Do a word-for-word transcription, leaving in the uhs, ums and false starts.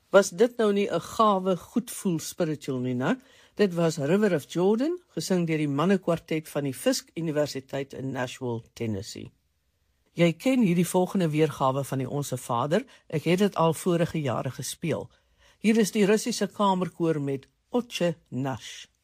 Was dit nou nie 'n gawe, goedvoel spiritual nie, né? Dit was River of Jordan, gesing deur die mannekwartet van die Fisk Universiteit in Nashville, Tennessee. Jy ken hierdie volgende weergawe van die Onse Vader, ek het dit al vorige jare gespeel. Hier is die Russiese kamerkoor met Otche Nash.